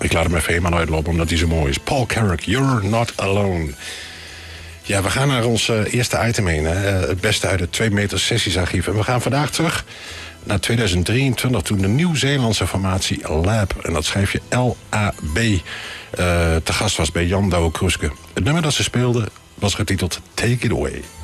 Ik laat hem even helemaal uitlopen omdat hij zo mooi is. Paul Carrack, You're Not Alone. Ja, we gaan naar ons eerste item heen. Hè. Het beste uit het 2 meter sessiesarchief. En we gaan vandaag terug naar 2023... toen de Nieuw-Zeelandse formatie Lab, en dat schrijf je L-A-B... te gast was bij Jan Douwe Kroeske. Het nummer dat ze speelden was getiteld Take It Away.